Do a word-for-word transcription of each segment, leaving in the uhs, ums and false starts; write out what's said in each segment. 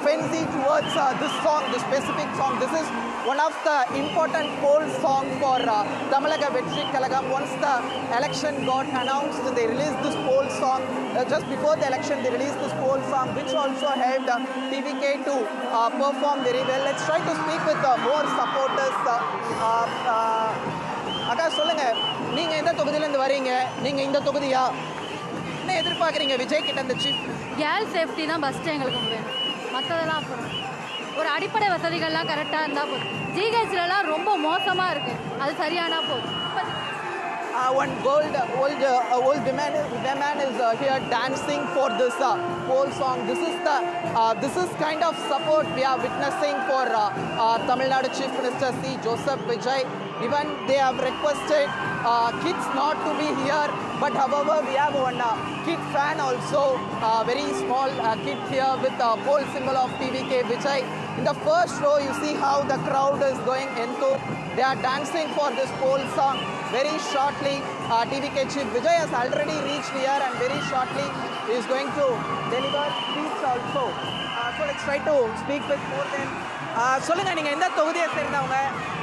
frenzy towards uh, this song, this specific song. This is one of the important poll songs for uh, Tamalaga Vetri Kalagam. Once the election got announced, they released this poll song. Uh, just before the election, they released this poll song, which also helped uh, T V K to uh, perform very well. Let's try to speak with uh, more supporters. Uh, uh, uh, அக்கா சொல்லுங்க, நீங்க எந்த தொகுதியில இருந்து வரீங்க? நீங்க இந்த தொகுதியா? என்ன எதிர்பார்க்குறீங்க விஜய் கிட்ட இந்த சீஃப்? கேர்ள் சேஃப்டி தான் ஃபஸ்ட்டு எங்களுக்கு வேணும், மற்றதெல்லாம் அப்புறம். ஒரு அடிப்படை வசதிகள்லாம் கரெக்டாக இருந்தால் போதும். ஜிஹெச்லலாம் ரொம்ப மோசமாக இருக்குது, அது சரியானா போதும். Uh, one old, old, uh, old woman, woman is uh, here dancing for this uh, whole song. This is the, uh, this is kind of support we are witnessing for uh, uh, Tamil Nadu Chief Minister C. Joseph Vijay. Even they have requested uh, kids not to be here, but however we have one uh, kid fan also, uh, very small uh, kid here with the uh, whole symbol of T V K Vijay. In the first row, you see how the crowd is going into. They are dancing for this whole song. Very shortly, uh, T V K Chief Vijay has already reached here, and very shortly he is going to deliver speech also. Uh, so let's try to speak with more than. சொல்லுங்க, நீங்க எந்த தொகுதியை சேர்ந்தவங்க?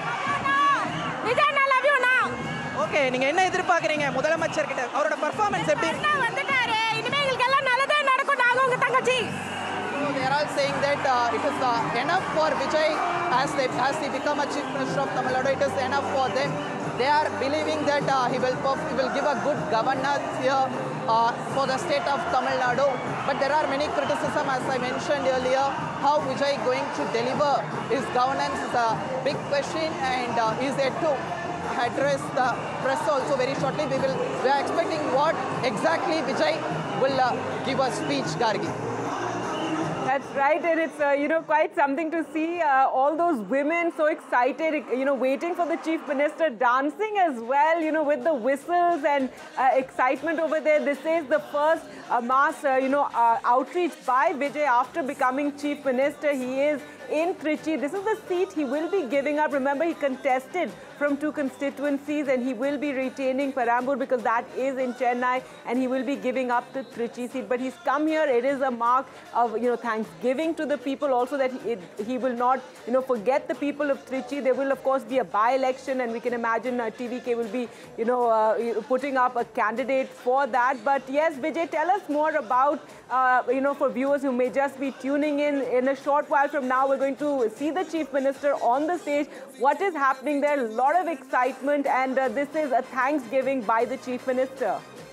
விஜய் நான் love you now. Okay, நீங்க என்ன எதிர்பார்க்கறீங்க முதலமைச்சர் கிட்ட? அவரோட பெர்ஃபார்மன்ஸ் எப்படி இருக்கு? வந்துட்டாரு, இனிமே எங்களுக்கு எல்லாம் நல்லதே நடக்கும், நாங்க உங்க தங்கச்சி. So they are all saying that uh, it is uh, enough for Vijay as they as he become a chief minister of Tamil Nadu. It is enough for them. They are believing that uh, he will he will give a good governance here uh, for the state of Tamil Nadu. But there are many criticism, as I mentioned earlier. How Vijay going to deliver his governance is a big question, and uh, he is yet to address the press also very shortly. We will we are expecting what exactly Vijay will uh, give a speech, Gargi. That's right, and it's uh, you know quite something to see uh, all those women so excited, you know, waiting for the chief minister, dancing as well, you know, with the whistles and uh, excitement over there. This is the first uh, mass, uh, you know, uh, outreach by Vijay after becoming chief minister. He is in Trichy. This is the seat he will be giving up. Remember, he contested from two constituencies, and he will be retaining Perambur because that is in Chennai, and he will be giving up the Trichy seat. But he's come here. It is a mark of, you know, thanksgiving to the people also, that he, it, he will not, you know, forget the people of Trichy. There will, of course, be a by-election, and we can imagine uh, T V K will be, you know, uh, putting up a candidate for that. But yes, Vijay, tell us more about, uh, you know, for viewers who may just be tuning in. In a short while from now, we're going to see the chief minister on the stage. What is happening there? A lot of excitement, and uh, this is a thanksgiving by the chief minister.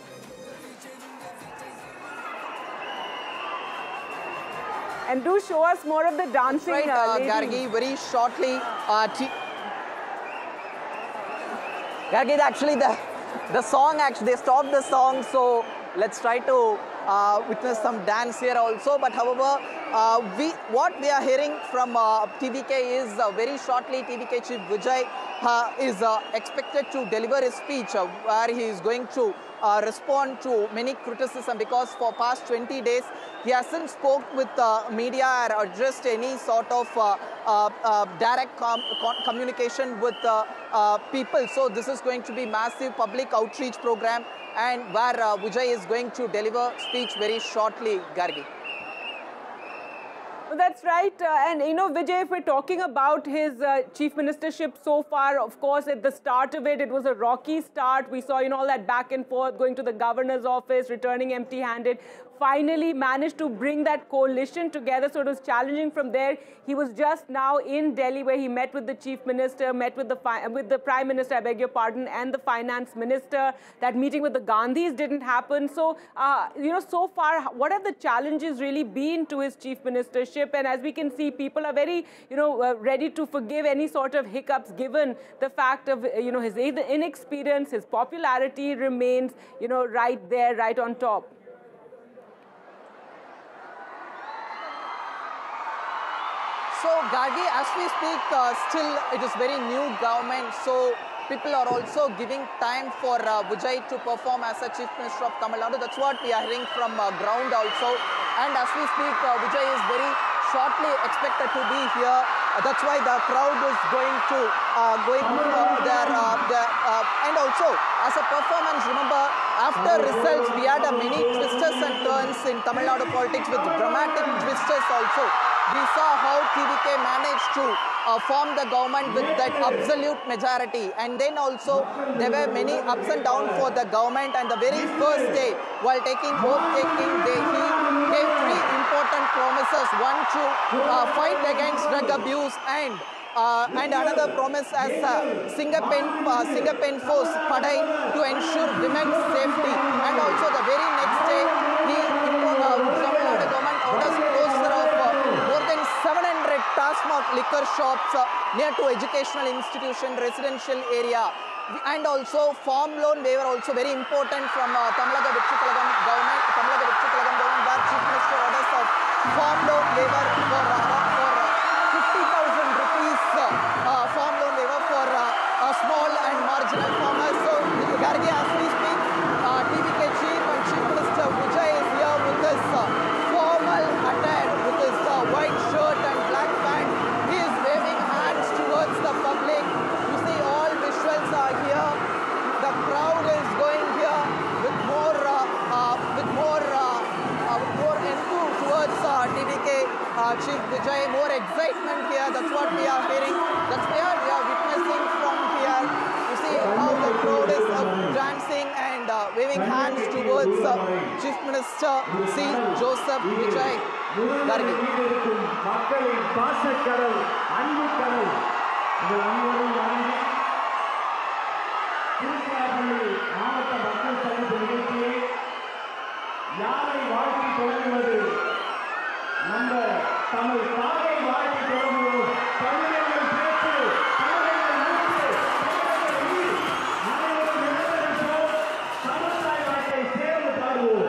And do show us more of the dancing, right, uh, Gargi, very shortly. Uh, Gargi, actually, the the song actually they stopped the song, so let's try to uh, witness some dance here also. But however, uh, we what we are hearing from uh, T V K is uh, very shortly T V K Chief Vijay uh, is uh, expected to deliver his speech uh, where he is going to uh, respond to many criticism, because for past twenty days he hasn't spoke with uh, media or addressed any sort of uh, uh, uh, direct com com communication with uh, uh, people. So this is going to be massive public outreach program, and where uh, Vijay is going to deliver speech very shortly, Gargi. That's right. Uh, and, you know, Vijay, if we're talking about his uh, chief ministership so far, of course, at the start of it, it was a rocky start. We saw, you know, all that back and forth, going to the governor's office, returning empty-handed. Finally managed to bring that coalition together, so it was challenging from there. He was just now in Delhi, where he met with the chief minister, met with the with the prime minister, I beg your pardon, and the finance minister. That meeting with the Gandhis didn't happen. So, uh, you know, so far, what have the challenges really been to his chief ministership? And as we can see, people are very, you know, uh, ready to forgive any sort of hiccups, given the fact of, you know, his inexperience. His popularity remains, you know, right there, right on top. So, Gargi, as we speak, uh, still it is very new government. So, people are also giving time for uh, Vijay to perform as a chief minister of Tamil Nadu. That's what we are hearing from uh, ground also. And as we speak, uh, Vijay is very shortly expected to be here. Uh, that's why the crowd is going to uh, going uh, there. Uh, there uh, and also, as a performance, remember, after results, we had a many twisters and turns in Tamil Nadu politics with dramatic twisters also. we saw how T V K managed to uh, form the government with that absolute majority. And then also there were many ups and downs for the government. And the very first day, while taking oath taking, they he gave three important promises. One, to uh, fight against drug abuse, and Uh, and another promise as uh, Singapen, uh, Singapen Force Padai to ensure women's safety. And also the very next day, he uh, the government orders closure of uh, more than seven hundred Tasmart liquor shops uh, near to educational institution, residential area. And also farm loan waiver also very important from uh, Tamilnaga Vitchukalagam government, Tamilnaga Vitchukalagam government, where Chief Minister orders of farm loan waiver for uh, for uh, fifty thousand rupees uh, uh, farm loan waiver for uh, uh, small and marginal farmers. So, Gargi, as we speak, uh, T V K Chief and Chief Minister Vijay is here with his uh, formal attire, with his uh, white shirt and black pant. He is waving hands towards the public. You see, all visuals are here. The crowd is going here with more, uh, uh, with more, uh, uh, with more enthuse towards uh, T V K uh, Chief Vijay. More excitement here. That's what we are hearing. That's what we are witnessing from here. You see how the crowd is uh, dancing and uh, waving hands towards uh, Chief Minister C. Joseph Vijay Gargi. மக்களின் பாசக்கடல் அன்பு கடல் உங்கள் அனைவரும் வணங்கி திருச்சிராப்பள்ளி மாவட்ட மக்கள் சந்திப்பு நிகழ்ச்சியை யாரை வாழ்த்தி தொடங்குவது நம்ம தமிழ் தாயை வாழ்த்தி தொடங்குவோம். தமிழர்கள் பேச்சு, தமிழர்கள் மூச்சு, தமிழர்கள் உயிர், அனைவரும் நிலைநிற்போம். தமிழ்தாய் வாழ்த்தை சேர்ந்து பாடுவோம்.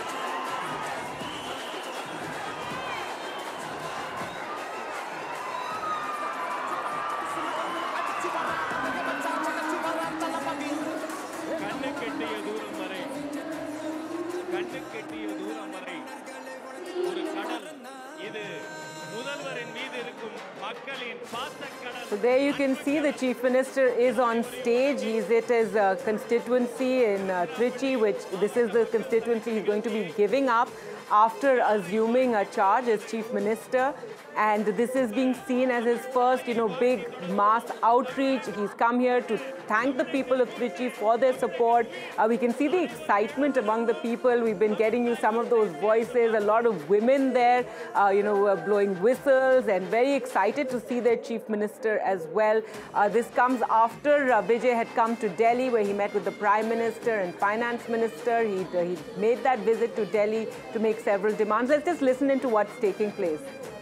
கண்ணுக்கெட்டிய தூரம் வரை கண்ணுக்கெட்டிய தூரம் வரை ஒரு கடல் இது முதல்வரின் மீது இருக்கும் மக்களின் பாசக்கடல். So there you can see the Chief Minister is on stage. He's at his uh, constituency in uh, Trichy, which this is the constituency he's going to be giving up after assuming a charge as Chief Minister. And this is being seen as his first, you know, big mass outreach. He's come here to thank the people of Trichy for their support. Uh, we can see the excitement among the people. We've been getting you some of those voices. A lot of women there, uh, you know, uh, blowing whistles and very excited to see their Chief Minister as well. Uh, this comes after uh, Vijay had come to Delhi, where he met with the Prime Minister and Finance Minister. He uh, he made that visit to Delhi to make several demands. Let's just listen into what's taking place.